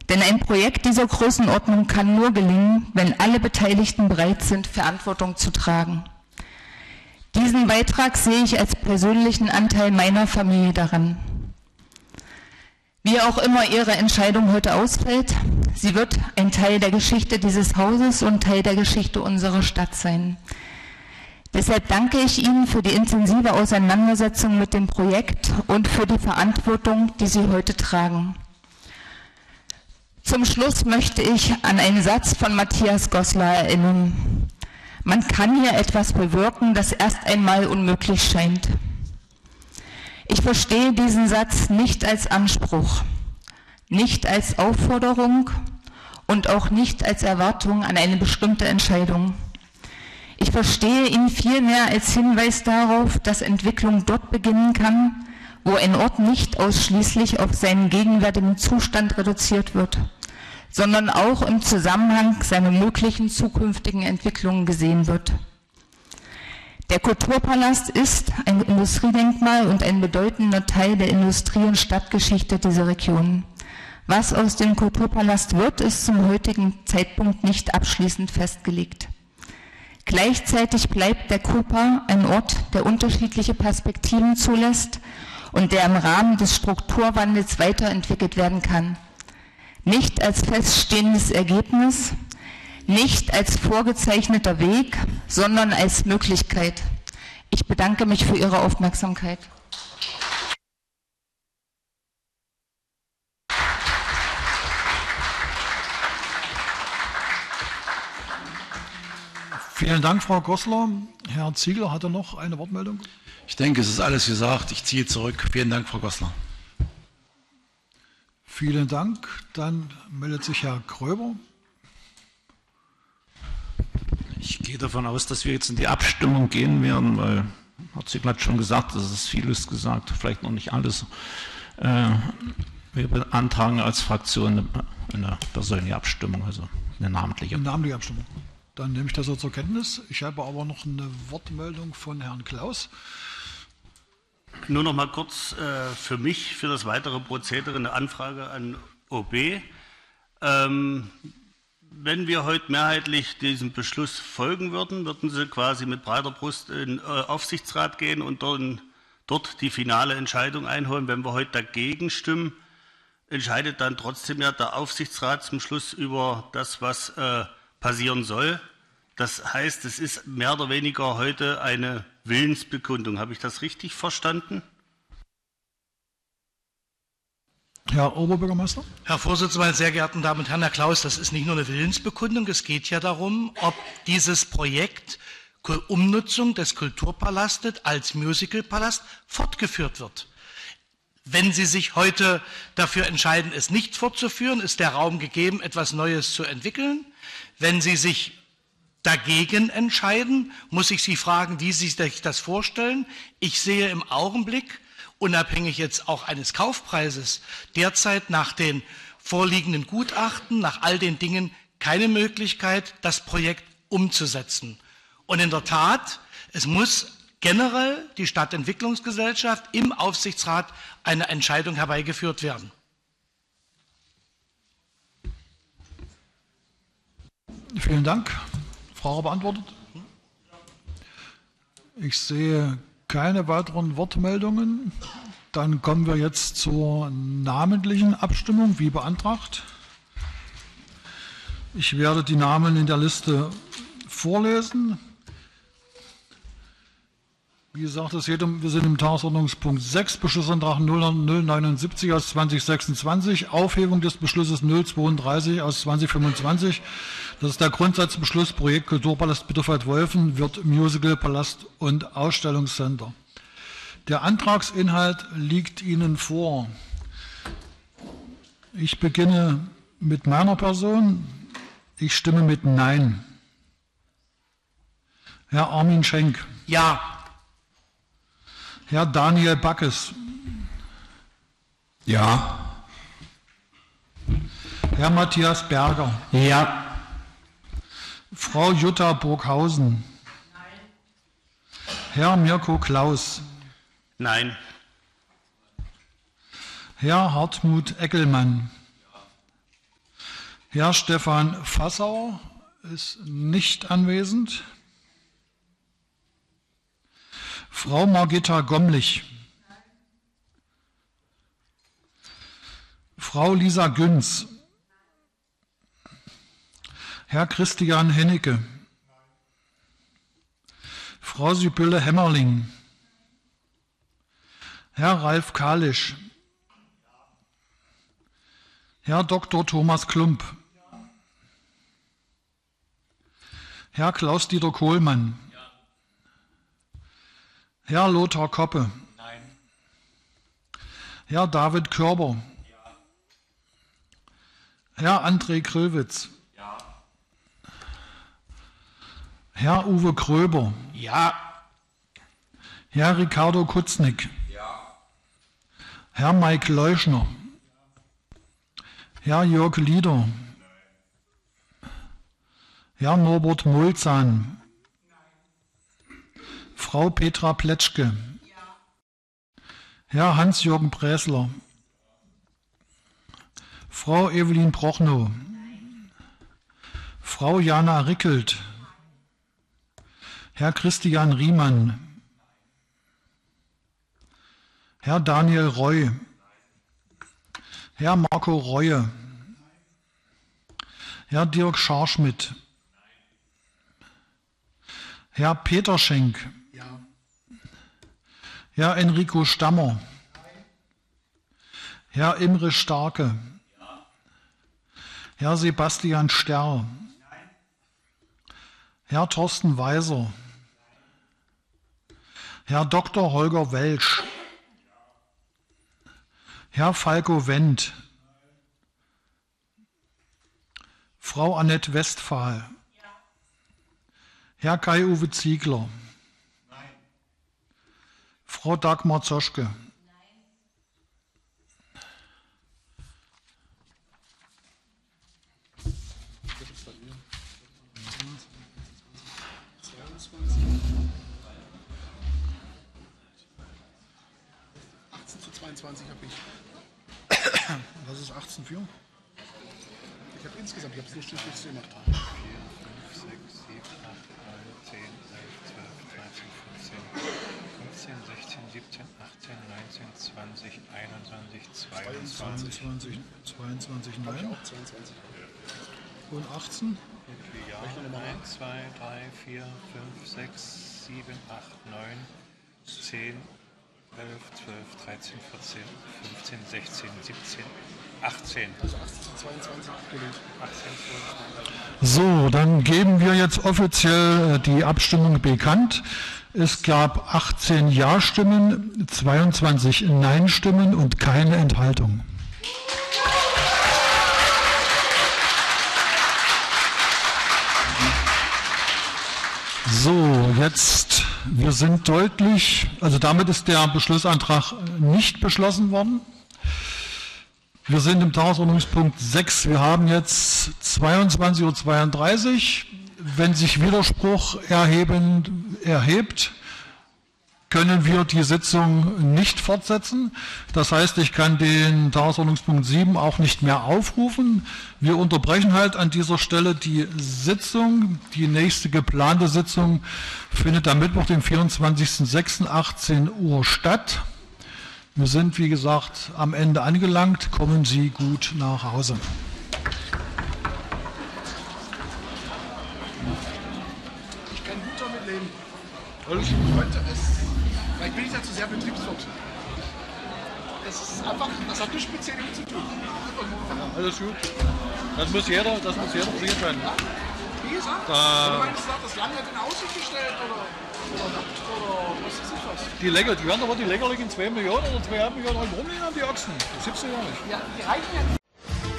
Denn ein Projekt dieser Größenordnung kann nur gelingen, wenn alle Beteiligten bereit sind, Verantwortung zu tragen. Diesen Beitrag sehe ich als persönlichen Anteil meiner Familie daran. Wie auch immer Ihre Entscheidung heute ausfällt, sie wird ein Teil der Geschichte dieses Hauses und Teil der Geschichte unserer Stadt sein. Deshalb danke ich Ihnen für die intensive Auseinandersetzung mit dem Projekt und für die Verantwortung, die Sie heute tragen. Zum Schluss möchte ich an einen Satz von Matthias Goslar erinnern. Man kann hier etwas bewirken, das erst einmal unmöglich scheint. Ich verstehe diesen Satz nicht als Anspruch, nicht als Aufforderung und auch nicht als Erwartung an eine bestimmte Entscheidung. Ich verstehe ihn vielmehr als Hinweis darauf, dass Entwicklung dort beginnen kann, wo ein Ort nicht ausschließlich auf seinen gegenwärtigen Zustand reduziert wird, sondern auch im Zusammenhang seiner möglichen zukünftigen Entwicklungen gesehen wird. Der Kulturpalast ist ein Industriedenkmal und ein bedeutender Teil der Industrie- und Stadtgeschichte dieser Region. Was aus dem Kulturpalast wird, ist zum heutigen Zeitpunkt nicht abschließend festgelegt. Gleichzeitig bleibt der KUPA ein Ort, der unterschiedliche Perspektiven zulässt und der im Rahmen des Strukturwandels weiterentwickelt werden kann. Nicht als feststehendes Ergebnis, nicht als vorgezeichneter Weg, sondern als Möglichkeit. Ich bedanke mich für Ihre Aufmerksamkeit. Vielen Dank, Frau Goslar. Herr Ziegler hatte noch eine Wortmeldung. Ich denke, es ist alles gesagt. Ich ziehe zurück. Vielen Dank, Frau Goslar. Vielen Dank. Dann meldet sich Herr Gröber. Ich gehe davon aus, dass wir jetzt in die Abstimmung gehen werden, weil Herr Ziegler hat schon gesagt, es ist vieles gesagt, vielleicht noch nicht alles. Wir beantragen als Fraktion eine persönliche Abstimmung, also eine namentliche. Eine namentliche Abstimmung. Dann nehme ich das so zur Kenntnis. Ich habe aber noch eine Wortmeldung von Herrn Klaus. Nur noch mal kurz für mich, für das weitere Prozedere, eine Anfrage an OB. Wenn wir heute mehrheitlich diesem Beschluss folgen würden, würden Sie quasi mit breiter Brust in den Aufsichtsrat gehen und dort die finale Entscheidung einholen. Wenn wir heute dagegen stimmen, entscheidet dann trotzdem ja der Aufsichtsrat zum Schluss über das, was passieren soll. Das heißt, es ist mehr oder weniger heute eine Willensbekundung. Habe ich das richtig verstanden? Herr Oberbürgermeister. Herr Vorsitzender, meine sehr geehrten Damen und Herren, Herr Klaus, das ist nicht nur eine Willensbekundung, es geht ja darum, ob dieses Projekt Umnutzung des Kulturpalastes als Musicalpalast fortgeführt wird. Wenn Sie sich heute dafür entscheiden, es nicht fortzuführen, ist der Raum gegeben, etwas Neues zu entwickeln. Wenn Sie sich dagegen entscheiden, muss ich Sie fragen, wie Sie sich das vorstellen. Ich sehe im Augenblick, unabhängig jetzt auch eines Kaufpreises, derzeit nach den vorliegenden Gutachten, nach all den Dingen, keine Möglichkeit, das Projekt umzusetzen. Und in der Tat, es muss generell die Stadtentwicklungsgesellschaft im Aufsichtsrat eine Entscheidung herbeigeführt werden. Vielen Dank. Frage beantwortet? Ich sehe keine weiteren Wortmeldungen. Dann kommen wir jetzt zur namentlichen Abstimmung, wie beantragt. Ich werde die Namen in der Liste vorlesen. Wie gesagt, wir sind im Tagesordnungspunkt 6, Beschlussantrag 079 aus 2026, Aufhebung des Beschlusses 032 aus 2025. Das ist der Grundsatzbeschluss, Projekt Kulturpalast Bitterfeld-Wolfen wird Musical, Palast und Ausstellungscenter. Der Antragsinhalt liegt Ihnen vor. Ich beginne mit meiner Person. Ich stimme mit Nein. Herr Armin Schenk. Ja. Herr Daniel Backes. Ja. Herr Matthias Berger. Ja. Frau Jutta Burghausen. Nein. Herr Mirko Klaus. Nein. Herr Hartmut Eckelmann. Herr Stefan Fassauer ist nicht anwesend. Frau Margitta Gommlich. Frau Lisa Günz. Herr Christian Hennecke. Frau Sibylle Hämmerling. Herr Ralf Kalisch. Herr Dr. Thomas Klump. Herr Klaus-Dieter Kohlmann. Herr Lothar Koppe. Nein. Herr David Körber. Ja. Herr André Kröwitz. Ja. Herr Uwe Kröber. Ja. Herr Ricardo Kutznick. Ja. Herr Mike Leuschner. Herr Jörg Lieder. Herr Norbert Mulzahn. Frau Petra Pletschke. Herr Hans-Jürgen Bräsler. Frau Evelyn Prochnow. Frau Jana Rickelt. Herr Christian Riemann. Herr Daniel Roy. Herr Marco Reue. Herr Dirk Scharschmidt. Herr Peter Schenk. Ja. Herr Enrico Stammer. Herr Imre Starke. Herr Sebastian Sterr. Herr Thorsten Weiser. Herr Dr. Holger Welsch. Herr Falco Wendt. Frau Annette Westphal. Herr Kai-Uwe Ziegler. Frau Dagmar Zoschke. Was ist 18,4? Ich habe insgesamt, ich habe es nicht richtig gemacht. 4, 5, 6, 7, 8, 9, 10, 11, 12, 13, 14, 15, 16, 17, 18, 19, 20, 21, 22. 22, Habe ich nein. auch 22. Und 18? Ja, 1, 2, 3, 4, 5, 6, 7, 8, 9, 10, 11, 12, 13, 14, 15, 16, 17, 18. Also 18 zu 22 gelegt. 18, 22. So, dann geben wir jetzt offiziell die Abstimmung bekannt. Es gab 18 Ja-Stimmen, 22 Nein-Stimmen und keine Enthaltung. So, jetzt, wir sind deutlich, also damit ist der Beschlussantrag nicht beschlossen worden. Wir sind im Tagesordnungspunkt 6. Wir haben jetzt 22:32 Uhr. Wenn sich Widerspruch erhebt, können wir die Sitzung nicht fortsetzen. Das heißt, ich kann den Tagesordnungspunkt 7 auch nicht mehr aufrufen. Wir unterbrechen halt an dieser Stelle die Sitzung. Die nächste geplante Sitzung findet am Mittwoch, den 24.06. 18 Uhr statt. Wir sind, wie gesagt, am Ende angelangt. Kommen Sie gut nach Hause. Ich kann gut damit leben. Ich könnte es. Vielleicht bin ich dazu sehr betriebswirt. Das ist einfach, das hat nichts mit CDU zu tun. Alles gut. Das muss jeder sehen können. Ja? Wie gesagt, du meinst, das Land hat in Aussicht gestellt oder was ist das was? Die werden aber die Länger liegen 2 Millionen oder 2,5 Millionen Euro rumliegen an die Ochsen. Das gibt's ja nicht. Ja, die reichen ja nicht.